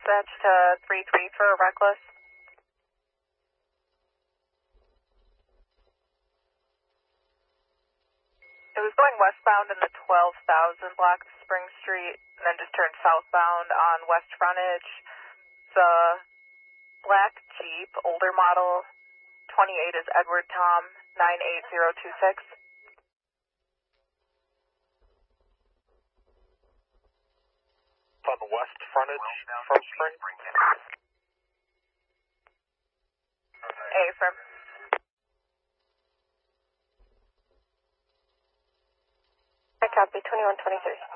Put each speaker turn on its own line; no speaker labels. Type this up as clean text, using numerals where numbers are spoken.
Dispatch to 3-3 for a reckless. It was going westbound in the 12,000 block of Spring Street, and then just turned southbound on West Frontage. It's a black Jeep, older model, 28 is Edward Tom, 98026.
On West Frontage from Spring.
Affirm. I copy, 2123.